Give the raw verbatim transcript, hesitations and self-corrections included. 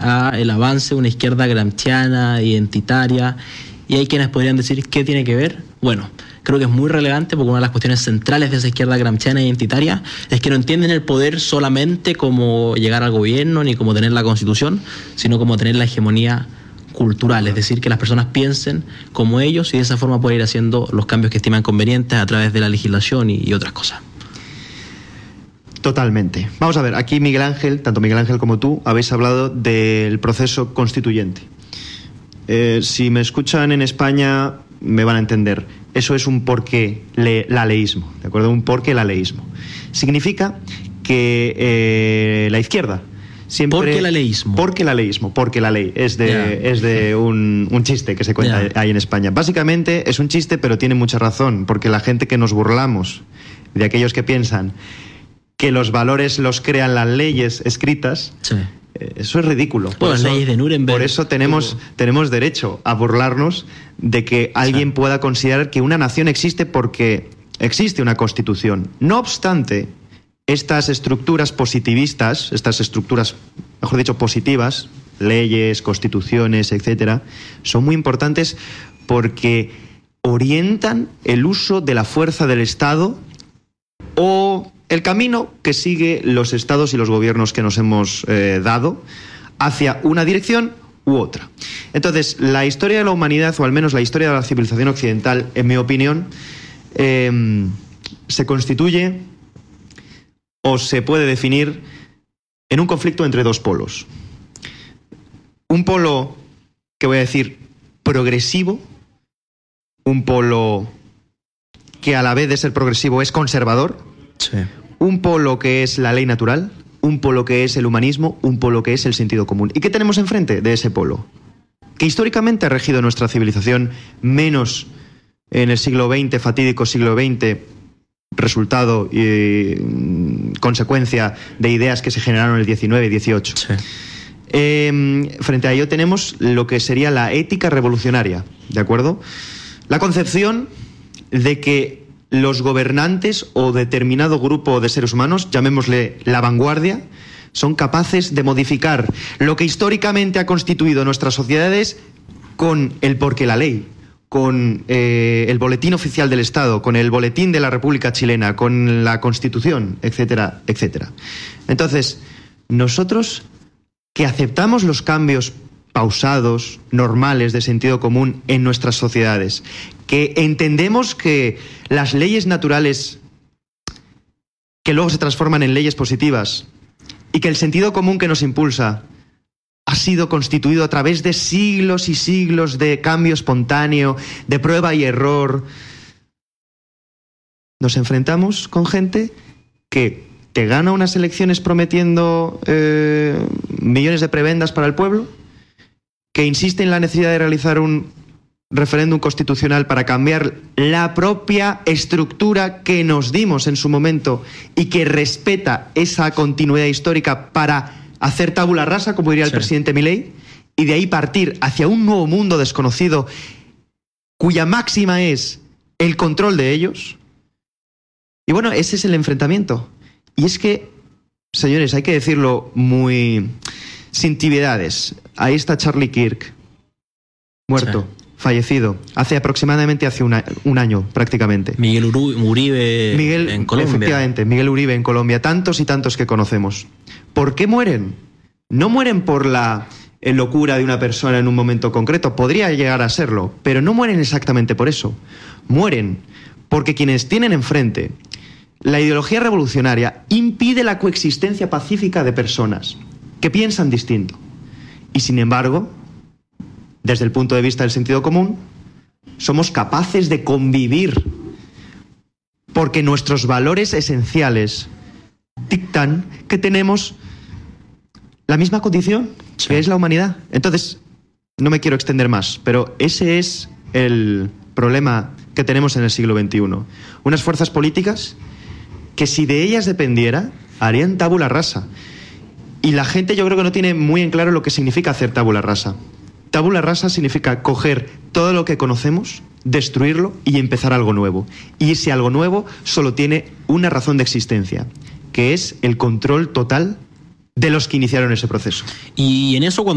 al avance de una izquierda gramsciana, identitaria, y hay quienes podrían decir ¿qué tiene que ver? Bueno, creo que es muy relevante porque una de las cuestiones centrales de esa izquierda gramsciana identitaria es que no entienden el poder solamente como llegar al gobierno ni como tener la constitución, sino como tener la hegemonía cultural, es decir, que las personas piensen como ellos y de esa forma poder ir haciendo los cambios que estiman convenientes a través de la legislación y, y otras cosas. Totalmente. Vamos a ver, aquí Miguel Ángel, tanto Miguel Ángel como tú, habéis hablado del proceso constituyente. Eh, si me escuchan en España, me van a entender. Eso es un porqué le, la leísmo, ¿de acuerdo? Un porqué la leísmo. Significa que eh, la izquierda siempre... ¿Por qué la leísmo? Porque la leísmo, porque la ley. Es de, yeah. es de un, un chiste que se cuenta yeah. ahí en España. Básicamente es un chiste, pero tiene mucha razón, porque la gente que nos burlamos de aquellos que piensan que los valores los crean las leyes escritas, sí. eh, eso es ridículo. Por, eso, las leyes de Nuremberg. Por eso tenemos, tenemos derecho a burlarnos de que alguien sí. pueda considerar que una nación existe porque existe una constitución. No obstante, estas estructuras positivistas, estas estructuras, mejor dicho, positivas, leyes, constituciones, etcétera, son muy importantes porque orientan el uso de la fuerza del Estado o el camino que sigue los estados y los gobiernos que nos hemos eh, dado hacia una dirección u otra. Entonces, la historia de la humanidad, o al menos la historia de la civilización occidental, en mi opinión, eh, se constituye o se puede definir en un conflicto entre dos polos. Un polo, que voy a decir, progresivo, un polo que a la vez de ser progresivo es conservador, sí. un polo que es la ley natural, un polo que es el humanismo, un polo que es el sentido común. ¿Y qué tenemos enfrente de ese polo? Que históricamente ha regido nuestra civilización, menos en el siglo veinte, fatídico siglo veinte, resultado y consecuencia de ideas que se generaron en el diecinueve y dieciocho. Sí. Eh, frente a ello tenemos lo que sería la ética revolucionaria, ¿de acuerdo? La concepción de que los gobernantes o determinado grupo de seres humanos, llamémosle la vanguardia, son capaces de modificar lo que históricamente ha constituido nuestras sociedades con el porqué la ley, con eh, el boletín oficial del Estado, con el boletín de la República Chilena, con la Constitución, etcétera, etcétera. Entonces, nosotros que aceptamos los cambios pausados, normales, de sentido común en nuestras sociedades, que entendemos que las leyes naturales que luego se transforman en leyes positivas y que el sentido común que nos impulsa ha sido constituido a través de siglos y siglos de cambio espontáneo, de prueba y error, nos enfrentamos con gente que te gana unas elecciones prometiendo eh, millones de prebendas para el pueblo, que insiste en la necesidad de realizar un referéndum constitucional para cambiar la propia estructura que nos dimos en su momento y que respeta esa continuidad histórica para hacer tabula rasa, como diría el sí. presidente Milei, y de ahí partir hacia un nuevo mundo desconocido cuya máxima es el control de ellos. Y bueno, ese es el enfrentamiento. Y es que, señores, hay que decirlo muy sin tibiedades. Ahí está Charlie Kirk, muerto. Sí. Fallecido, hace aproximadamente hace una, un año prácticamente. Miguel Uribe Miguel, en Colombia. Efectivamente, Miguel Uribe en Colombia, tantos y tantos que conocemos. ¿Por qué mueren? No mueren por la locura de una persona en un momento concreto, podría llegar a serlo, pero no mueren exactamente por eso. Mueren porque quienes tienen enfrente la ideología revolucionaria impide la coexistencia pacífica de personas que piensan distinto. Y sin embargo, desde el punto de vista del sentido común, somos capaces de convivir porque nuestros valores esenciales dictan que tenemos la misma condición, sí. que es la humanidad. Entonces, no me quiero extender más, pero ese es el problema que tenemos en el siglo veintiuno. Unas fuerzas políticas que, si de ellas dependiera, harían tabula rasa. Y la gente, yo creo que no tiene muy en claro lo que significa hacer tabula rasa. Tabula rasa significa coger todo lo que conocemos, destruirlo y empezar algo nuevo. Y ese algo nuevo solo tiene una razón de existencia, que es el control total de los que iniciaron ese proceso. Y en eso, cuando